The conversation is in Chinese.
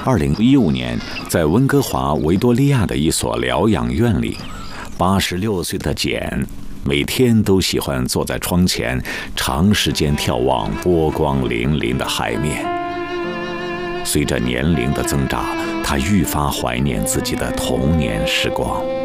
2015年，在温哥华维多利亚的一所疗养院里，86岁的简每天都喜欢坐在窗前，长时间眺望波光粼粼的海面。随着年龄的增长，他愈发怀念自己的童年时光。